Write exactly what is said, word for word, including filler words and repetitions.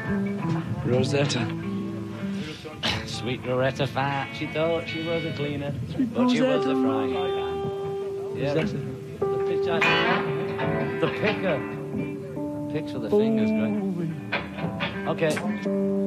Rosetta. Sweet Rosetta Fat. She thought she was a cleaner, Sweet but she was a Rosetta. frying pan. Yeah, Rosetta. the picture. The picker. Picks with the fingers, great. Okay.